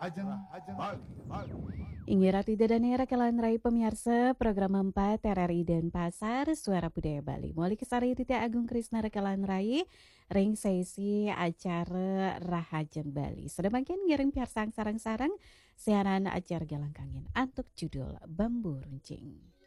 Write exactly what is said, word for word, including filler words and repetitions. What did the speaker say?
Ingira tidak dan era kelan rai pemirsa program empat R R I dan Pasar Suara Budaya Bali. Mulai kesari Titi Agung Krisna Rekelan Rai ring sesi acara Rahajan Bali. Sudah makin ngiring piarsang sarang-sarang siaran acara Galang Kangin antuk judul Bambu Runcing.